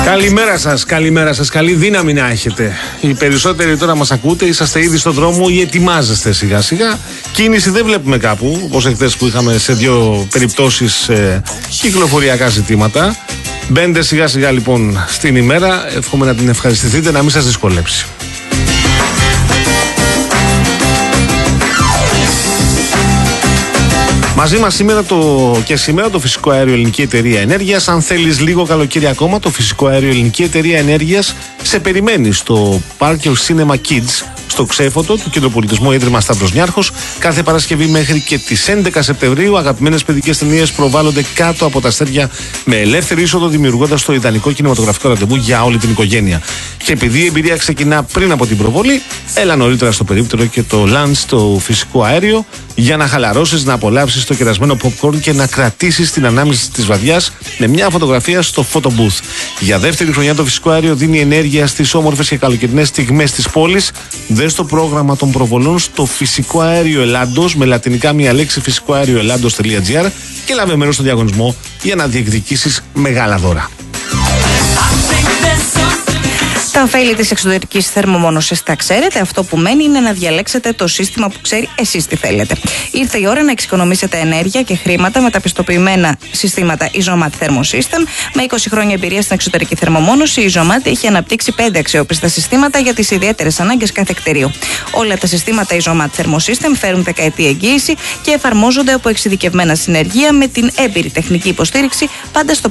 Καλημέρα σας, καλή δύναμη να έχετε. Οι περισσότεροι τώρα μας ακούτε, είσαστε ήδη στον δρόμο ή ετοιμάζεστε σιγά σιγά. Κίνηση δεν βλέπουμε κάπου, όπως εχθές που είχαμε σε 2 περιπτώσεις κυκλοφοριακά ζητήματα. Μπαίνετε σιγά σιγά λοιπόν στην ημέρα, εύχομαι να την ευχαριστηθείτε, να μην σας δυσκολέψει. Μαζί μας σήμερα το φυσικό αέριο Ελληνική Εταιρεία Ενέργειας. Αν θέλεις λίγο καλοκαίρι ακόμα, το φυσικό αέριο Ελληνική Εταιρεία Ενέργειας σε περιμένει στο Parker Cinema Kids, στο Ξέφωτο του Κέντρου Πολιτισμού Ίδρυμα Σταύρος Νιάρχος. Κάθε Παρασκευή μέχρι και τις 11 Σεπτεμβρίου αγαπημένες παιδικές ταινίες προβάλλονται κάτω από τα αστέρια με ελεύθερη είσοδο, δημιουργώντας το ιδανικό κινηματογραφικό ραντεβού για όλη την οικογένεια. Και επειδή η εμπειρία ξεκινά πριν από την προβολή, έλα νωρίτερα στο περίπτερο και το lunch στο φυσικό αέριο για να χαλαρώσεις, να απολαύσεις το κερασμένο popcorn και να κρατήσεις την ανάμνηση της βραδιάς με μια φωτογραφία στο photo booth. Για δεύτερη χρονιά το φυσικό αέριο δίνει ενέργεια στις όμορφες και καλοκαιρινές στιγμές της πόλης. Δες το πρόγραμμα των προβολών στο Φυσικό Αέριο Ελλάντος με λατινικά μία λέξη φυσικοαέρioellados.gr και λάβε μέρος στο διαγωνισμό για να διεκδικήσεις μεγάλα δώρα. Τα ωφέλη της εξωτερικής θερμομόνωσης τα ξέρετε. Αυτό που μένει είναι να διαλέξετε το σύστημα που ξέρει εσείς τι θέλετε. Ήρθε η ώρα να εξοικονομήσετε ενέργεια και χρήματα με τα πιστοποιημένα συστήματα Isomat Thermo System. Με 20 χρόνια εμπειρία στην εξωτερική θερμομόνωση, η Isomat έχει αναπτύξει 5 αξιόπιστα συστήματα για τις ιδιαίτερες ανάγκες κάθε κτηρίου. Όλα τα συστήματα Isomat Thermo System φέρουν δεκαετή εγγύηση και εφαρμόζονται από εξειδικευμένα συνεργεία με την έμπειρη τεχνική υποστήριξη πάντα στο